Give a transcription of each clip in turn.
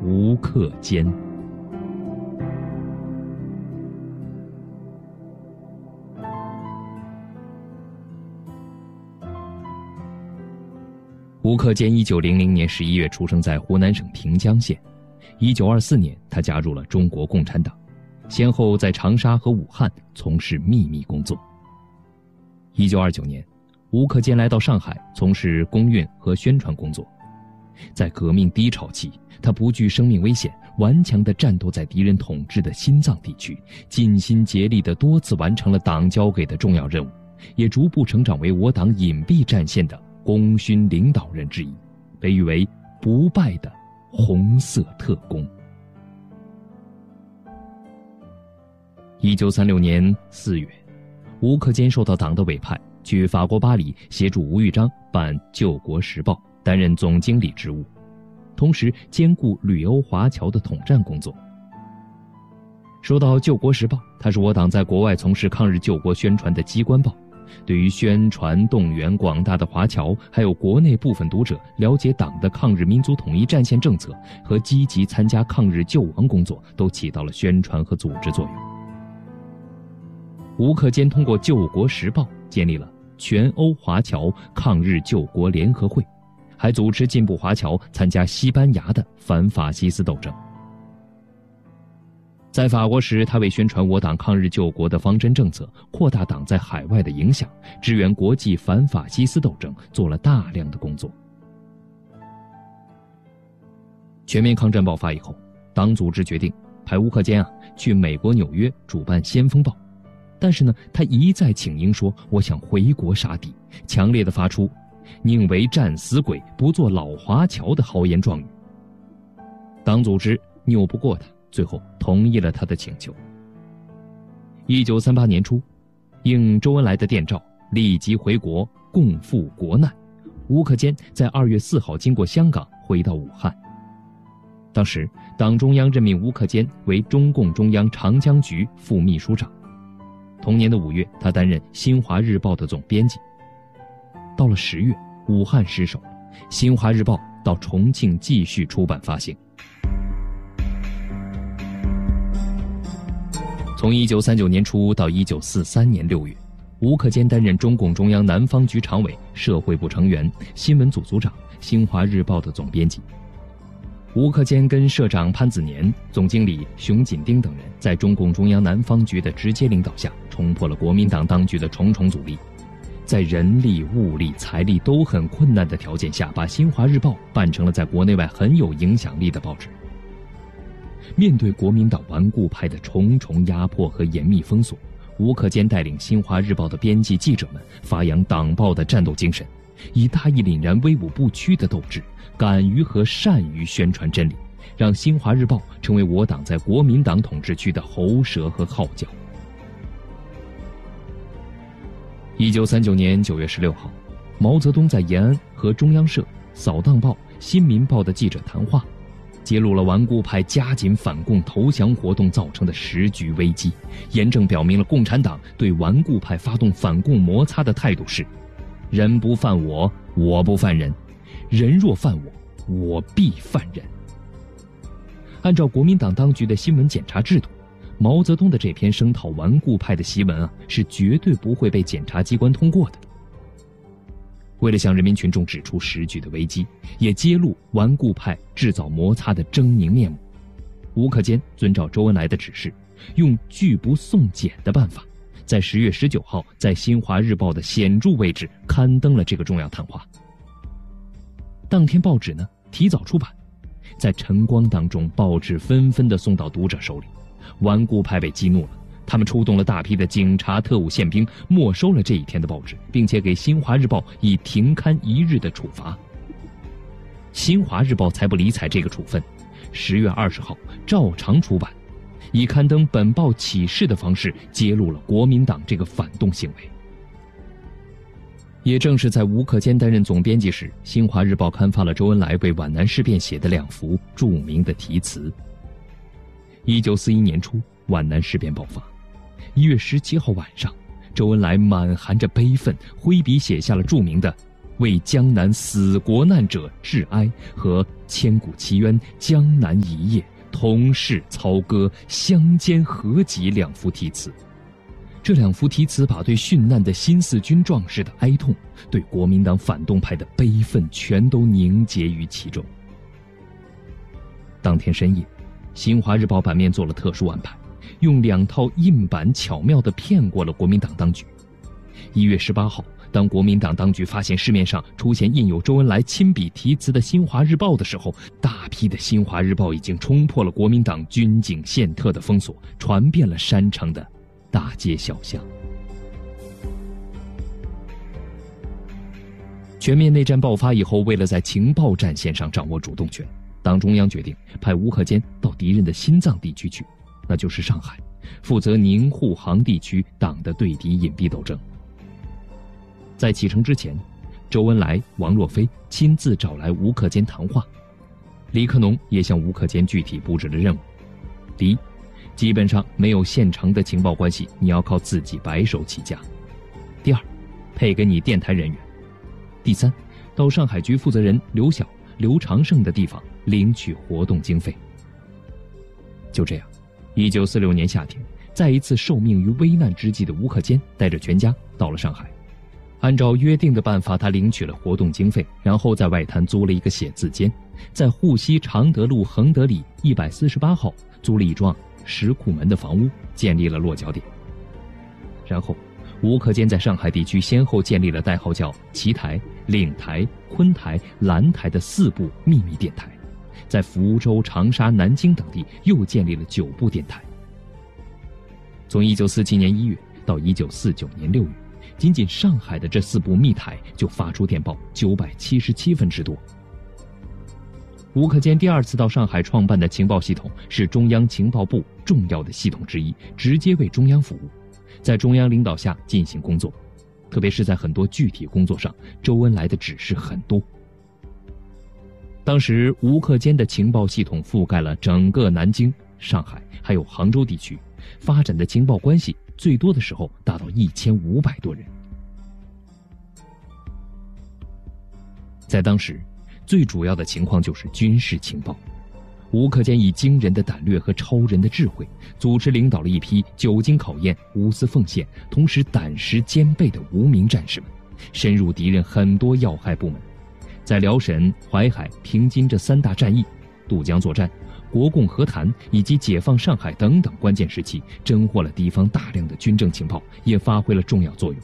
吴克坚。吴克坚1900年11月出生在湖南省平江县。1924年，他加入了中国共产党，先后在长沙和武汉从事秘密工作。1929年，吴克坚来到上海从事公运和宣传工作。在革命低潮期，他不惧生命危险，顽强地战斗在敌人统治的心脏地区，尽心竭力地多次完成了党交给的重要任务，也逐步成长为我党隐蔽战线的功勋领导人之一，被誉为不败的红色特工。1936年4月，吴克坚受到党的委派，去法国巴黎协助吴玉章办《救国时报》，担任总经理职务，同时兼顾旅欧华侨的统战工作。说到《救国时报》，它是我党在国外从事抗日救国宣传的机关报，对于宣传动员广大的华侨还有国内部分读者了解党的抗日民族统一战线政策和积极参加抗日救亡工作都起到了宣传和组织作用。吴克坚通过《救国时报》建立了全欧华侨抗日救国联合会，还组织进步华侨参加西班牙的反法西斯斗争。在法国时，他为宣传我党抗日救国的方针政策，扩大党在海外的影响，支援国际反法西斯斗争，做了大量的工作。全面抗战爆发以后，党组织决定派吴克坚去美国纽约主办《先锋报》，但是呢，他一再请缨说我想回国杀敌，强烈地发出宁为战死鬼，不做老华侨的豪言壮语。党组织拗不过他，最后同意了他的请求。1938年初，应周恩来的电召，立即回国共赴国难。吴克坚在2月4号经过香港回到武汉。当时党中央任命吴克坚为中共中央长江局副秘书长。同年的5月，他担任《新华日报》的总编辑。到了10月，武汉失守，《新华日报》到重庆继续出版发行。从1939年初到1943年6月，吴克坚担任中共中央南方局常委、社会部成员、新闻组组长、《新华日报》的总编辑。吴克坚跟社长潘子年、总经理熊锦丁等人在中共中央南方局的直接领导下，冲破了国民党当局的重重阻力，在人力、物力、财力都很困难的条件下，把《新华日报》办成了在国内外很有影响力的报纸。面对国民党顽固派的重重压迫和严密封锁，吴克坚带领《新华日报》的编辑记者们发扬党报的战斗精神，以大义凛然、威武不屈的斗志，敢于和善于宣传真理，让《新华日报》成为我党在国民党统治区的喉舌和号角。1939年9月16号，毛泽东在延安和中央社、扫荡报、新民报的记者谈话，揭露了顽固派加紧反共投降活动造成的时局危机，严正表明了共产党对顽固派发动反共摩擦的态度是：人不犯我，我不犯人；人若犯我，我必犯人。按照国民党当局的新闻检查制度，毛泽东的这篇声讨顽固派的檄文是绝对不会被检察机关通过的。为了向人民群众指出时局的危机，也揭露顽固派制造摩擦的狰狞面目，吴克坚遵照周恩来的指示，用拒不送检的办法，在10月19号在《新华日报》的显著位置刊登了这个重要谈话。当天报纸呢提早出版，在晨光当中，报纸纷纷地送到读者手里。顽固派被激怒了，他们出动了大批的警察、特务、宪兵，没收了这一天的报纸，并且给《新华日报》以停刊1日的处罚。《新华日报》才不理睬这个处分，10月20号照常出版，以刊登本报启事的方式揭露了国民党这个反动行为。也正是在吴克坚担任总编辑时，《新华日报》刊发了周恩来为皖南事变写的2幅著名的题词。1941年初，皖南事变爆发。1月17号晚上，周恩来满含着悲愤，挥笔写下了著名的“为江南死国难者致哀”和千古奇冤，江南一夜，同是操戈，相煎何急两幅题词。这两幅题词把对殉难的新四军壮士的哀痛，对国民党反动派的悲愤全都凝结于其中。当天深夜，新华日报版面做了特殊安排，用2套印版巧妙地骗过了国民党当局。1月18号，当国民党当局发现市面上出现印有周恩来亲笔题词的新华日报的时候，大批的新华日报已经冲破了国民党军警宪特的封锁，传遍了山城的大街小巷。全面内战爆发以后，为了在情报战线上掌握主动权，党中央决定派吴克坚到敌人的心脏地区去，那就是上海，负责宁沪杭地区党的对敌隐蔽斗争。在启程之前，周恩来、王若飞亲自找来吴克坚谈话，李克农也向吴克坚具体布置了任务：第一，基本上没有现成的情报关系，你要靠自己白手起家；第二，配给你电台人员；第三，到上海局负责人刘晓、刘长胜的地方领取活动经费。就这样，1946年夏天，再一次受命于危难之际的吴克坚带着全家到了上海。按照约定的办法，他领取了活动经费，然后在外滩租了一个写字间，在沪西常德路恒德里148号租了一幢石库门的房屋，建立了落脚点。然后吴克坚在上海地区先后建立了代号叫奇台、岭台、昆台、兰台的4部秘密电台，在福州、长沙、南京等地又建立了9部电台。从1947年1月到1949年6月，仅仅上海的这4部密台就发出电报977份之多。吴克坚第2次到上海创办的情报系统是中央情报部重要的系统之一，直接为中央服务，在中央领导下进行工作，特别是在很多具体工作上，周恩来的指示很多。当时吴克坚的情报系统覆盖了整个南京、上海还有杭州地区，发展的情报关系最多的时候达到1500多人。在当时，最主要的情况就是军事情报。吴克坚以惊人的胆略和超人的智慧，组织领导了一批久经考验、无私奉献，同时胆识兼备的无名战士们，深入敌人很多要害部门，在辽沈、淮海、平津这3大战役、渡江作战、国共和谈以及解放上海等等关键时期，侦获了敌方大量的军政情报，也发挥了重要作用。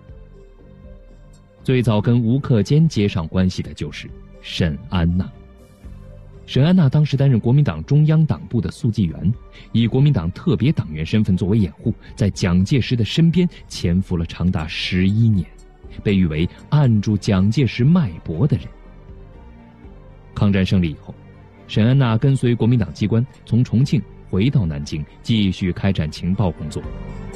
最早跟吴克坚接上关系的就是沈安娜。沈安娜当时担任国民党中央党部的速记员，以国民党特别党员身份作为掩护，在蒋介石的身边潜伏了长达11年，被誉为按住蒋介石脉搏的人。抗战胜利以后，沈安娜跟随国民党机关从重庆回到南京，继续开展情报工作。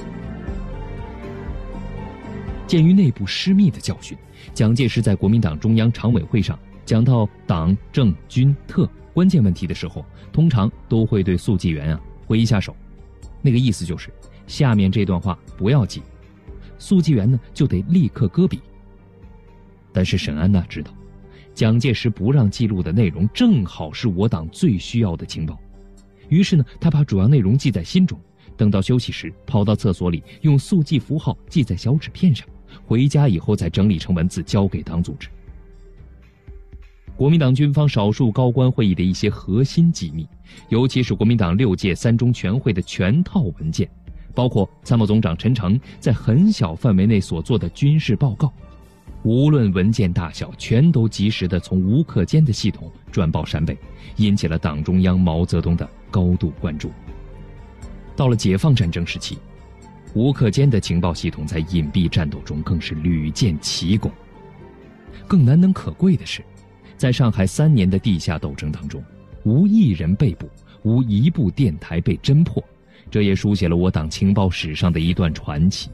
鉴于内部失密的教训，蒋介石在国民党中央常委会上讲到党政军特关键问题的时候，通常都会对速记员挥一下手，那个意思就是下面这段话不要记，速记员呢就得立刻搁笔。但是沈安娜知道，蒋介石不让记录的内容正好是我党最需要的情报，于是呢，他把主要内容记在心中，等到休息时跑到厕所里用速记符号记在小纸片上，回家以后再整理成文字交给党组织。国民党军方少数高官会议的一些核心机密，尤其是国民党6届3中全会的全套文件，包括参谋总长陈诚在很小范围内所做的军事报告，无论文件大小，全都及时地从吴克坚的系统转报陕北，引起了党中央毛泽东的高度关注。到了解放战争时期，吴克坚的情报系统在隐蔽战斗中更是屡建奇功。更难能可贵的是，在上海3年的地下斗争当中，无一人被捕，无一部电台被侦破，这也书写了我党情报史上的一段传奇。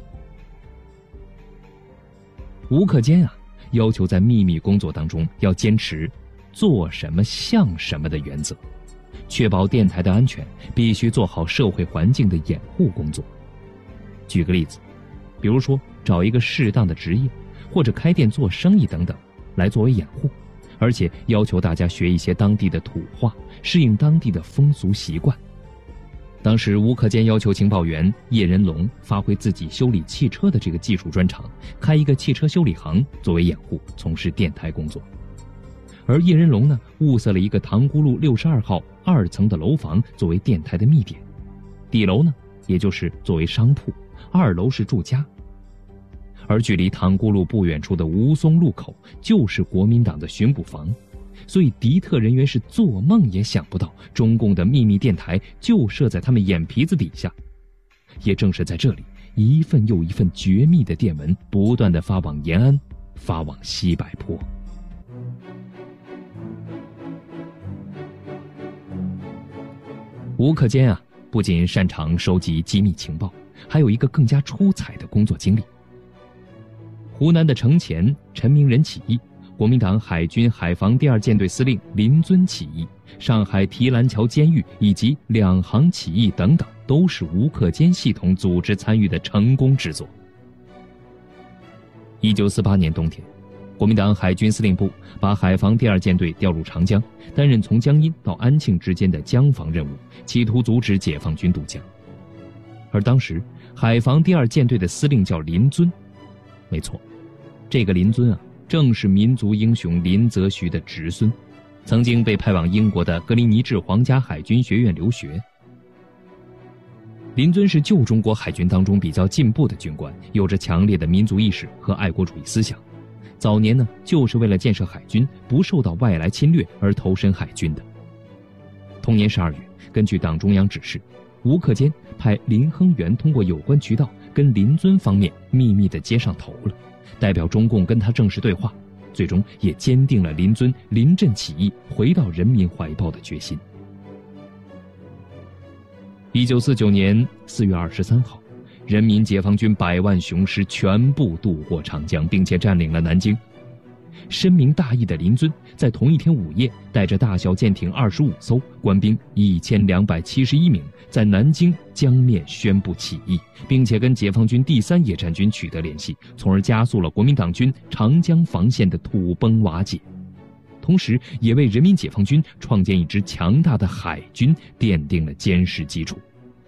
吴克坚要求在秘密工作当中要坚持做什么像什么的原则，确保电台的安全，必须做好社会环境的掩护工作。举个例子，比如说找一个适当的职业，或者开店做生意等等，来作为掩护， 而且要求大家学一些当地的土话，适应当地的风俗习惯。当时吴克坚要求情报员叶仁龙发挥自己修理汽车的这个技术专长，开一个汽车修理行作为掩护，从事电台工作。而叶仁龙呢，物色了一个塘沽路62号2层的楼房作为电台的密点，底楼呢，也就是作为商铺，2楼是住家。而距离塘沽路不远处的吴淞路口就是国民党的巡捕房，所以敌特人员是做梦也想不到中共的秘密电台就设在他们眼皮子底下。也正是在这里，一份又一份绝密的电文不断地发往延安，发往西柏坡。吴克坚不仅擅长收集机密情报，还有一个更加出彩的工作经历。湖南的程潜、陈明仁起义，国民党海军海防第2舰队司令林遵起义，上海提篮桥监狱以及两杭起义等等，都是吴克坚系统组织参与的成功之作。1948年冬天，国民党海军司令部把海防第2舰队调入长江，担任从江阴到安庆之间的江防任务，企图阻止解放军渡江。而当时海防第2舰队的司令叫林遵，没错，这个林遵正是民族英雄林则徐的侄孙，曾经被派往英国的格林尼治皇家海军学院留学。林遵是旧中国海军当中比较进步的军官，有着强烈的民族意识和爱国主义思想。早年呢，就是为了建设海军，不受到外来侵略而投身海军的。同年12月，根据党中央指示，吴克坚派林亨元通过有关渠道跟林遵方面秘密地接上头了，代表中共跟他正式对话，最终也坚定了林遵临阵起义回到人民怀抱的决心。1949年4月23号，人民解放军100万雄师全部渡过长江，并且占领了南京。深明大义的林遵在同一天午夜，带着大小舰艇25艘，官兵1271名，在南京江面宣布起义，并且跟解放军第3野战军取得联系，从而加速了国民党军长江防线的土崩瓦解，同时也为人民解放军创建一支强大的海军奠定了坚实基础。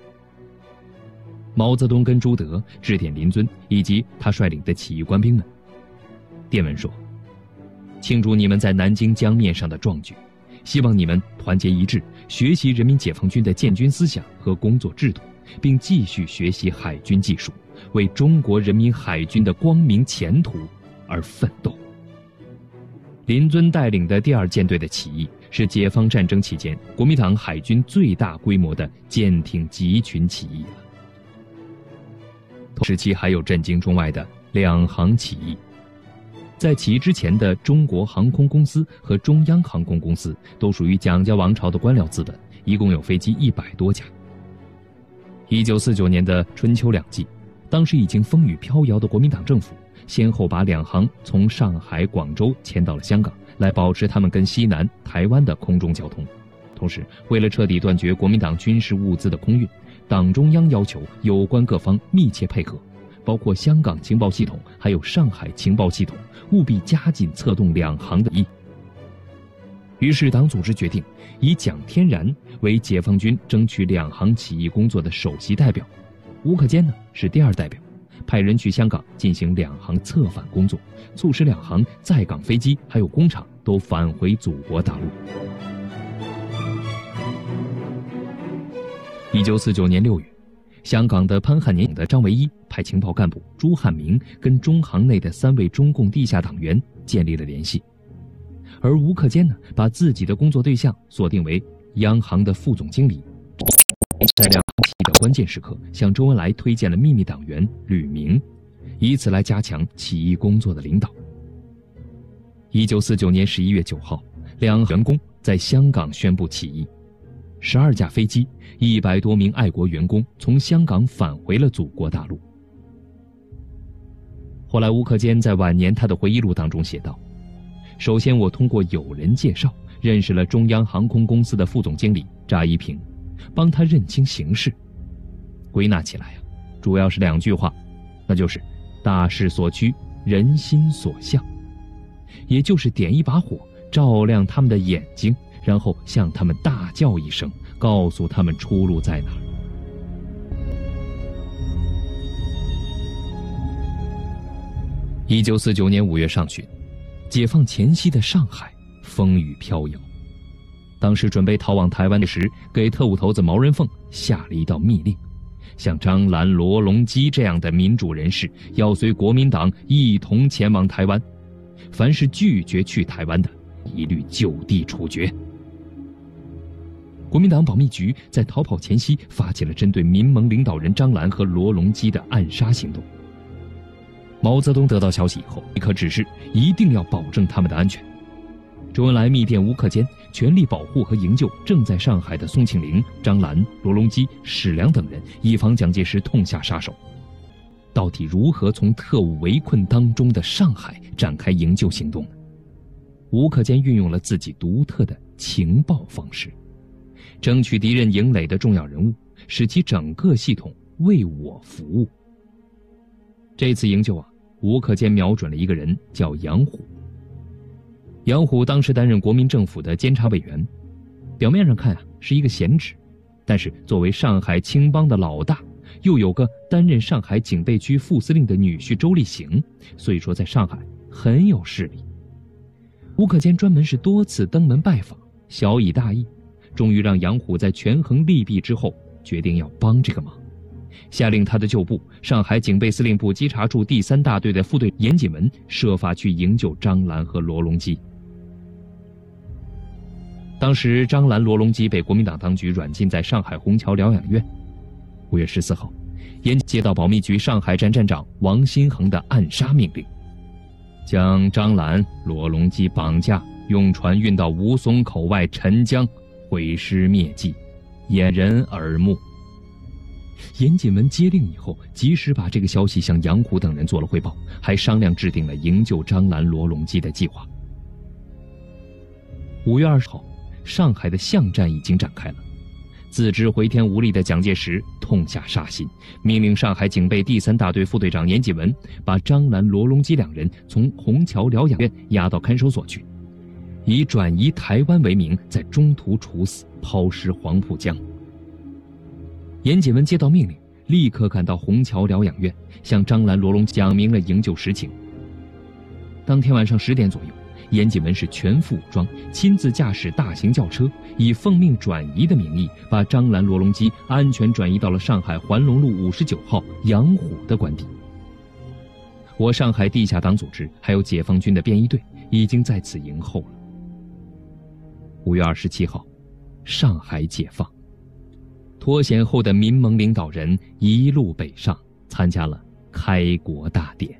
毛泽东跟朱德致电林遵以及他率领的起义官兵们，电文说：庆祝你们在南京江面上的壮举，希望你们团结一致，学习人民解放军的建军思想和工作制度，并继续学习海军技术，为中国人民海军的光明前途而奋斗。林遵带领的第2舰队的起义是解放战争期间国民党海军最大规模的舰艇集群起义了。同时期还有震惊中外的两杭起义。在起义之前的中国航空公司和中央航空公司都属于蒋家王朝的官僚资本，一共有飞机100多架。1949年的春秋两季，当时已经风雨飘摇的国民党政府先后把两航从上海、广州迁到了香港，来保持他们跟西南、台湾的空中交通。同时，为了彻底断绝国民党军事物资的空运，党中央要求有关各方密切配合，包括香港情报系统还有上海情报系统，务必加紧策动两航的义。于是党组织决定以蒋天然为解放军争取两航起义工作的首席代表，吴克坚呢是第2代表，派人去香港进行两航策反工作，促使两航在港飞机还有工厂都返回祖国大陆。1949年6月，香港的潘汉年的张维一派情报干部朱汉明跟中航内的3位中共地下党员建立了联系，而吴克坚呢，把自己的工作对象锁定为央行的副总经理，在两航起义的关键时刻向周恩来推荐了秘密党员吕明，以此来加强起义工作的领导。1949年11月9号，两航员工在香港宣布起义，12架飞机，100多名爱国员工从香港返回了祖国大陆。后来吴克坚在晚年他的回忆录当中写道，首先我通过友人介绍认识了中央航空公司的副总经理查一平，帮他认清形势。归纳起来主要是2句话，那就是大势所趋，人心所向，也就是点一把火， 照亮他们的眼睛，然后向他们大叫一声，告诉他们出路在哪儿。1949年5月上旬，解放前夕的上海风雨飘摇。当时准备逃往台湾时，给特务头子毛人凤下了一道密令，像张澜、罗隆基这样的民主人士要随国民党一同前往台湾，凡是拒绝去台湾的，一律就地处决。国民党保密局在逃跑前夕发起了针对民盟领导人张澜和罗隆基的暗杀行动。毛泽东得到消息以后，立刻指示一定要保证他们的安全。周恩来密电吴克坚，全力保护和营救正在上海的宋庆龄、张澜、罗隆基、史良等人，以防蒋介石痛下杀手。到底如何从特务围困当中的上海展开营救行动呢？吴克坚运用了自己独特的情报方式，争取敌人营垒的重要人物，使其整个系统为我服务。这次营救吴克坚瞄准了一个人，叫杨虎。杨虎当时担任国民政府的监察委员，表面上看是一个闲职，但是作为上海青帮的老大，又有个担任上海警备区副司令的女婿周立行，所以说在上海很有势力。吴克坚专门是多次登门拜访，小以大义，终于让杨虎在权衡利弊之后，决定要帮这个忙，下令他的旧部上海警备司令部稽查处第3大队的副队严锦文设法去营救张澜和罗隆基。当时张澜、罗隆基被国民党当局软禁在上海虹桥疗养院。5月14号，严接到保密局上海站站长王新恒的暗杀命令，将张澜、罗隆基绑架，用船运到吴淞口外陈江，毁尸灭迹，掩人耳目。严锦文接令以后，及时把这个消息向杨虎等人做了汇报，还商量制定了营救张澜、罗隆基的计划。5月20号，上海的巷战已经展开了。自知回天无力的蒋介石痛下杀心，命令上海警备第3大队副队长严锦文把张澜、罗隆基2人从虹桥疗养院押到看守所去，以转移台湾为名，在中途处死，抛尸黄浦江。严锦文接到命令，立刻赶到虹桥疗养院，向张澜、罗隆基讲明了营救实情。当天晚上10点左右，严锦文是全副武装，亲自驾驶大型轿车，以奉命转移的名义，把张澜、罗隆基安全转移到了上海环龙路59号杨虎的官邸。我上海地下党组织还有解放军的便衣队已经在此迎候了。5月27号，上海解放，脱险后的民盟领导人一路北上，参加了开国大典。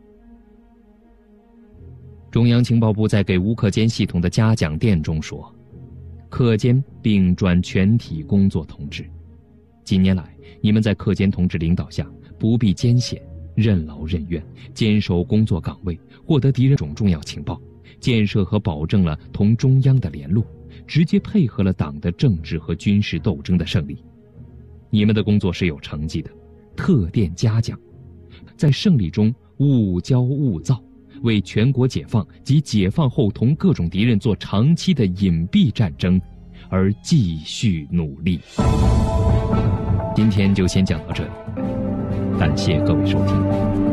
中央情报部在给吴克坚系统的嘉奖电中说，克坚并专全体工作同志，近年来你们在克坚同志领导下，不避艰险，任劳任怨，坚守工作岗位，获得敌人种重要情报，建设和保证了同中央的联络，直接配合了党的政治和军事斗争的胜利。你们的工作是有成绩的，特电嘉奖，在胜利中勿骄勿躁，为全国解放及解放后同各种敌人做长期的隐蔽战争而继续努力。今天就先讲到这里，感谢各位收听。